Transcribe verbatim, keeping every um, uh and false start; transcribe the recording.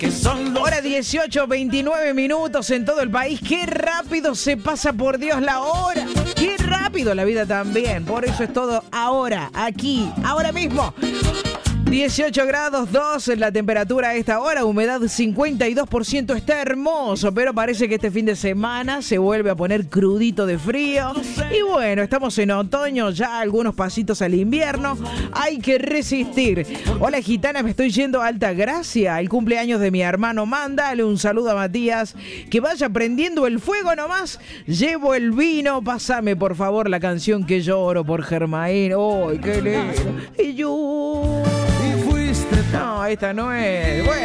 que son los... Hora dieciocho, veintinueve minutos en todo el país. ¡Qué rápido se pasa, por Dios, la hora! ¡Qué rápido la vida también! Por eso es todo ahora, aquí, ahora mismo. dieciocho grados dos en la temperatura a esta hora, humedad cincuenta y dos por ciento, está hermoso, pero parece que este fin de semana se vuelve a poner crudito de frío. Y bueno, estamos en otoño, ya algunos pasitos al invierno, hay que resistir. Hola gitana, me estoy yendo a Altagracia, el cumpleaños de mi hermano, mándale un saludo a Matías, que vaya prendiendo el fuego nomás, llevo el vino, pásame por favor la canción que lloro por Germain. ¡Ay, qué lindo! Y yo... No, esta no es... Bueno.